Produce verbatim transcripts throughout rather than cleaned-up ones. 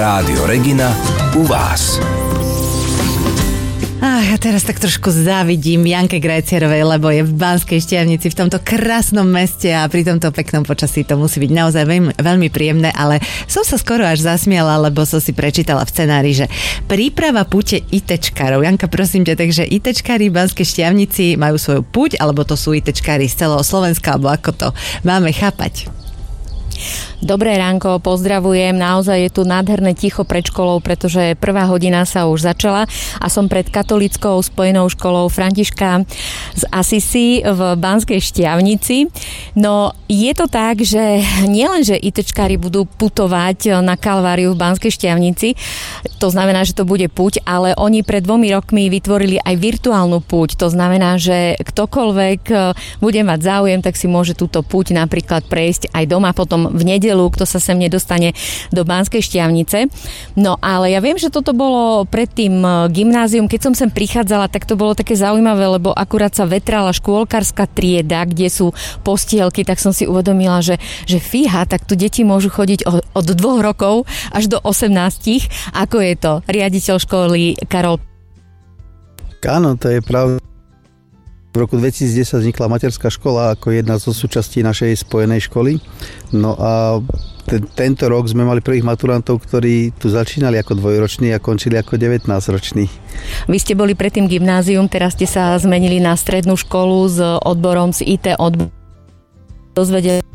Rádio Regina u vás. Ach, ja teraz tak trošku závidím Janke Grajcierovej, lebo je v Banskej Štiavnici, v tomto krásnom meste a pri tomto peknom počasí to musí byť naozaj veľmi, veľmi príjemné, ale som sa skoro až zasmiala, lebo som si prečítala v scenári, že príprava púte ITčkárov. Janka, prosím ťa, takže ITčkári v Banskej Štiavnici majú svoju púť, alebo to sú ITčkári z celého Slovenska, alebo ako to máme chápať? Dobré ránko, pozdravujem. Naozaj je tu nádherné ticho pred školou, pretože prvá hodina sa už začala a som pred katolíckou spojenou školou Františka z Assisi v Banskej Štiavnici. No je to tak, že nielenže ITčkári budú putovať na Kalváriu v Banskej Štiavnici, to znamená, že to bude púť, ale oni pred dvomi rokmi vytvorili aj virtuálnu púť. To znamená, že ktokoľvek bude mať záujem, tak si môže túto púť napríklad prejsť aj doma potom v nedeľu, kto sa sem nedostane do Banskej Štiavnice. No ale ja viem, že toto bolo predtým gymnázium. Keď som sem prichádzala, tak to bolo také zaujímavé, lebo akurát sa vetrala škôlkarská trieda, kde sú postielky, tak som si uvedomila, že, že fíha, tak tu deti môžu chodiť od, od dvoch rokov až do osemnástich. Ako je to, riaditeľ školy Karol? Áno, to je pravda. V roku dvetisícdesať vznikla materská škola ako jedna zo súčastí našej spojenej školy. No a ten, tento rok sme mali prvých maturantov, ktorí tu začínali ako dvojroční a končili ako devätnásťroční. Vy ste boli predtým gymnázium, teraz ste sa zmenili na strednú školu s odborom z í té odbor. Dozvedeli.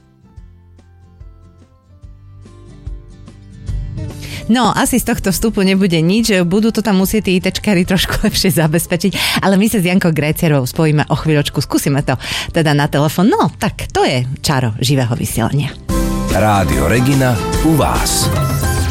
No, asi z tohto vstupu nebude nič, budú to tam musieť tí ITčkári trošku lepšie zabezpečiť, ale my sa s Jankou Grajcierovou spojíme o chvíľočku, skúsime to teda na telefón. No, tak to je čaro živého vysielania. Rádio Regina u vás.